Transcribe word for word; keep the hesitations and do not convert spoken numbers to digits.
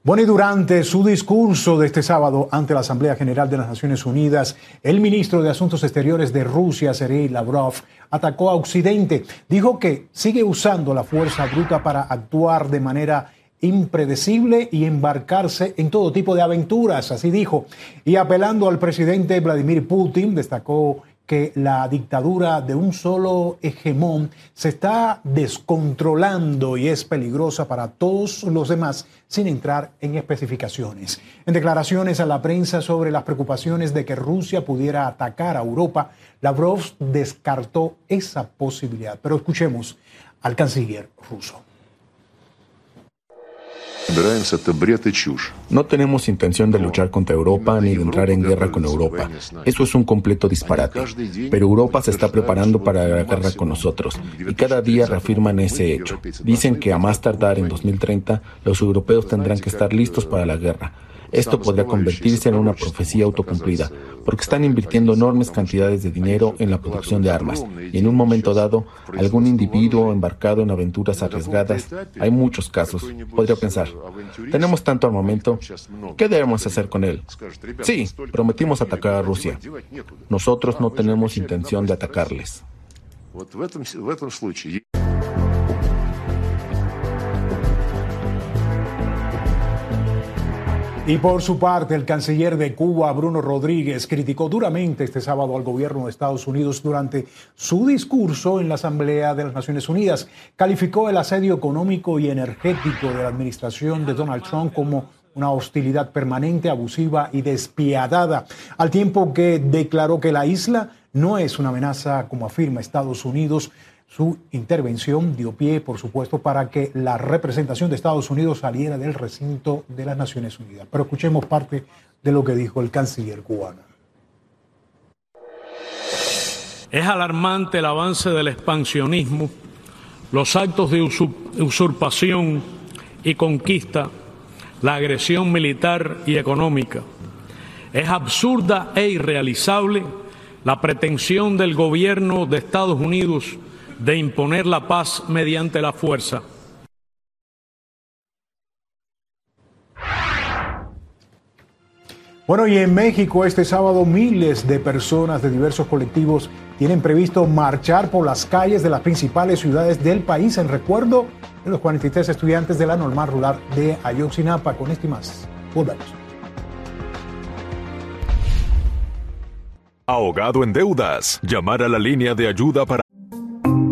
Bueno, y durante su discurso de este sábado ante la Asamblea General de las Naciones Unidas, el ministro de Asuntos Exteriores de Rusia, Sergei Lavrov, atacó a Occidente. Dijo que sigue usando la fuerza bruta para actuar de manera impredecible y embarcarse en todo tipo de aventuras, así dijo. Y apelando al presidente Vladimir Putin, destacó que la dictadura de un solo hegemón se está descontrolando y es peligrosa para todos los demás, sin entrar en especificaciones. En declaraciones a la prensa sobre las preocupaciones de que Rusia pudiera atacar a Europa, Lavrov descartó esa posibilidad. Pero escuchemos al canciller ruso. No tenemos intención de luchar contra Europa ni de entrar en guerra con Europa. Eso es un completo disparate. Pero Europa se está preparando para la guerra con nosotros y cada día reafirman ese hecho. Dicen que a más tardar en dos mil treinta los europeos tendrán que estar listos para la guerra. Esto podría convertirse en una profecía autocumplida, porque están invirtiendo enormes cantidades de dinero en la producción de armas, y en un momento dado, algún individuo embarcado en aventuras arriesgadas, hay muchos casos, podría pensar, tenemos tanto armamento, ¿qué debemos hacer con él? Sí, prometimos atacar a Rusia. Nosotros no tenemos intención de atacarles. Y por su parte, el canciller de Cuba, Bruno Rodríguez, criticó duramente este sábado al gobierno de Estados Unidos durante su discurso en la Asamblea de las Naciones Unidas. Calificó el asedio económico y energético de la administración de Donald Trump como una hostilidad permanente, abusiva y despiadada, al tiempo que declaró que la isla no es una amenaza como afirma Estados Unidos. Su intervención dio pie, por supuesto, para que la representación de Estados Unidos saliera del recinto de las Naciones Unidas. Pero escuchemos parte de lo que dijo el canciller cubano. Es alarmante el avance del expansionismo, los actos de usurpación y conquista, la agresión militar y económica. Es absurda e irrealizable la pretensión del gobierno de Estados Unidos de imponer la paz mediante la fuerza. Bueno, y en México este sábado miles de personas de diversos colectivos tienen previsto marchar por las calles de las principales ciudades del país en recuerdo de los cuarenta y tres estudiantes de la normal rural de Ayotzinapa. Con esto y más, volvemos. Ahogado en deudas. Llamar a la línea de ayuda para